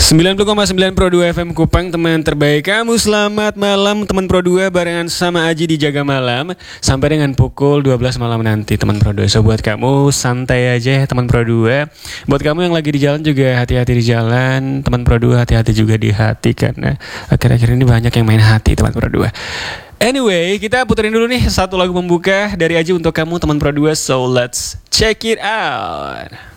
90,9 Pro 2 FM Kupang, teman terbaik kamu. Selamat malam teman Pro 2, barengan sama Aji di Jaga Malam sampai dengan pukul 12 malam nanti teman Pro 2. So buat kamu santai aja teman Pro 2. Buat kamu yang lagi di jalan juga hati-hati di jalan. Teman Pro 2 hati-hati juga di hati, karena akhir-akhir ini banyak yang main hati teman Pro 2. Anyway, kita puterin dulu nih satu lagu pembuka dari Aji untuk kamu teman Pro 2. So let's check it out.